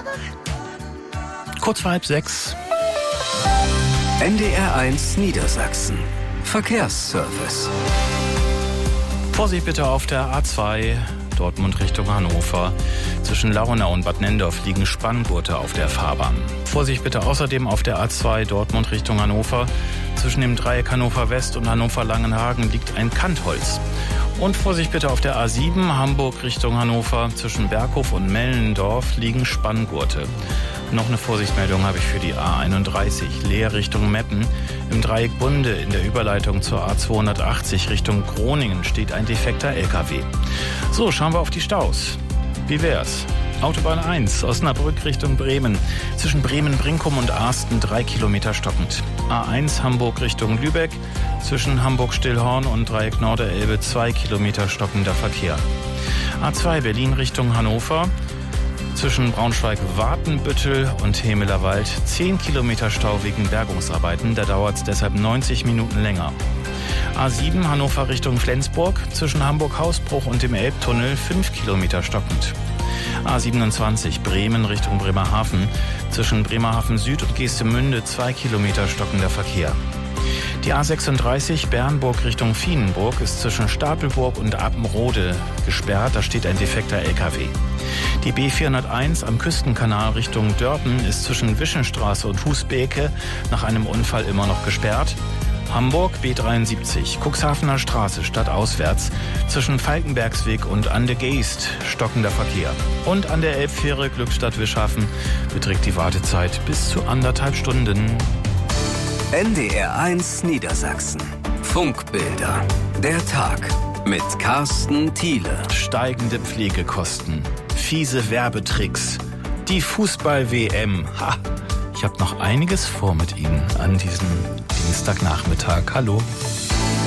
Kurz vor 5:30. NDR1 Niedersachsen. Verkehrsservice. Vorsicht bitte auf der A2, Dortmund Richtung Hannover. Zwischen Lauenau und Bad Nendorf liegen Spanngurte auf der Fahrbahn. Vorsicht bitte außerdem auf der A2, Dortmund Richtung Hannover. Zwischen dem Dreieck Hannover West und Hannover Langenhagen liegt ein Kantholz. Und Vorsicht bitte auf der A7, Hamburg Richtung Hannover. Zwischen Berghof und Mellendorf liegen Spanngurte. Noch eine Vorsichtsmeldung habe ich für die A31, Leer Richtung Meppen. Im Dreieck Bunde in der Überleitung zur A280 Richtung Groningen steht ein defekter LKW. So, schauen wir auf die Staus. Wie wär's? Autobahn 1, Osnabrück Richtung Bremen. Zwischen Bremen-Brinkum und Arsten 3 Kilometer stockend. A1 Hamburg Richtung Lübeck. Zwischen Hamburg-Stillhorn und Dreieck Norderelbe 2 Kilometer stockender Verkehr. A2 Berlin Richtung Hannover. Zwischen Braunschweig-Watenbüttel und Hemelerwald 10 Kilometer Stau wegen Bergungsarbeiten. Da dauert es deshalb 90 Minuten länger. A7 Hannover Richtung Flensburg. Zwischen Hamburg-Hausbruch und dem Elbtunnel 5 Kilometer stockend. A27 Bremen Richtung Bremerhaven. Zwischen Bremerhaven Süd und Geestemünde 2 Kilometer stockender Verkehr. Die A36 Bernburg Richtung Vienenburg ist zwischen Stapelburg und Appenrode gesperrt. Da steht ein defekter LKW. Die B401 am Küstenkanal Richtung Dörpen ist zwischen Wischenstraße und Husbeke nach einem Unfall immer noch gesperrt. Hamburg B73 Cuxhavener Straße stadtauswärts zwischen Falkenbergsweg und Ande Geest stockender Verkehr. Und an der Elbfähre Glückstadt-Wischhafen beträgt die Wartezeit bis zu 1,5 Stunden. NDR1 Niedersachsen. Funkbilder. Der Tag mit Carsten Thiele. Steigende Pflegekosten, fiese Werbetricks, die Fußball-WM. Ich habe noch einiges vor mit Ihnen an diesem Dienstagnachmittag. Hallo.